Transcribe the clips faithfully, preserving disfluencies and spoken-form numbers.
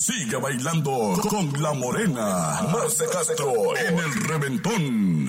Siga bailando con la morena Marce Castro en el Reventón.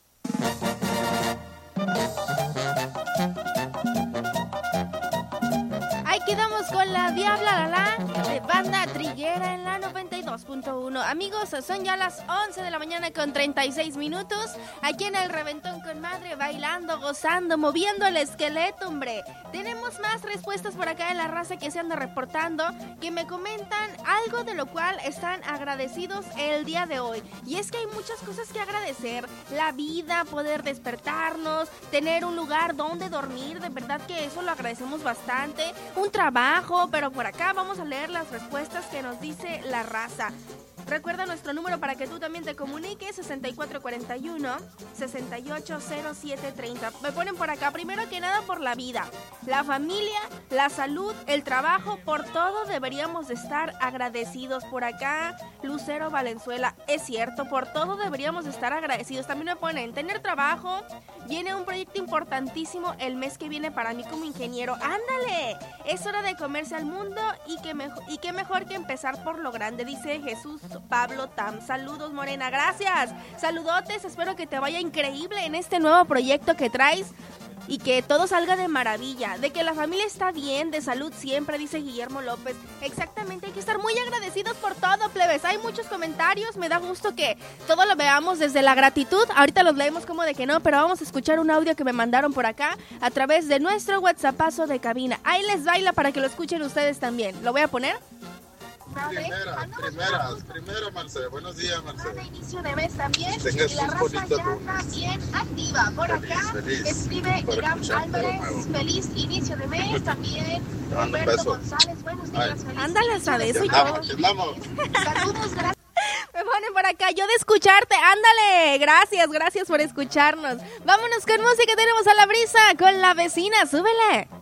Ahí quedamos con la Diabla Lalá de Banda Triguera en la noventa y dos punto uno. Amigos, son ya las once de la mañana con treinta y seis minutos. Aquí en el Reventón con Madre, bailando, gozando, moviendo el esqueleto, hombre. Tenemos más respuestas por acá de la raza que se anda reportando, que me comentan algo de lo cual están agradecidos el día de hoy. Y es que hay muchas cosas que agradecer. La vida, poder despertarnos, tener un lugar donde dormir, de verdad que eso lo agradecemos bastante. Un trabajo, pero por acá vamos a leer las respuestas que nos dice la raza. Recuerda nuestro número para que tú también te comuniques, sesenta y cuatro cuarenta y uno, sesenta y ocho cero siete treinta. Me ponen por acá, primero que nada por la vida, la familia, la salud, el trabajo, por todo deberíamos de estar agradecidos. Por acá, Lucero Valenzuela, es cierto, por todo deberíamos de estar agradecidos. También me ponen, tener trabajo, viene un proyecto importantísimo el mes que viene para mí como ingeniero. ¡Ándale! Es hora de comerse al mundo y que mejor, y qué mejor que empezar por lo grande, dice Jesús Pablo Tam. Saludos, Morena, gracias. Saludotes, espero que te vaya increíble en este nuevo proyecto que traes y que todo salga de maravilla. De que la familia está bien, de salud siempre, dice Guillermo López. Exactamente, hay que estar muy agradecidos por todo, plebes. Hay muchos comentarios, me da gusto que todo lo veamos desde la gratitud. Ahorita los leemos como de que no, pero vamos a escuchar un audio que me mandaron por acá a través de nuestro WhatsAppazo de cabina. Ahí les baila para que lo escuchen ustedes también. ¿Lo voy a poner? Primeras, primeras, primero Marce, buenos días Marce. Cada inicio de mes también, Tengas y la un raza bonito ya lunes. está bien activa. Por Feliz, acá feliz escribe por Irán escucharte de Álvarez, nuevo. feliz inicio de mes también. Te mando un Humberto beso. González, buenos días, Ay. feliz Ándale, inicio hasta de de eso y semana. todo. Aquí andamos. Saludos, gracias. Me ponen por acá, yo de escucharte, ándale, gracias, gracias por escucharnos. Vámonos con música, tenemos a La Brisa con La Vecina, súbele.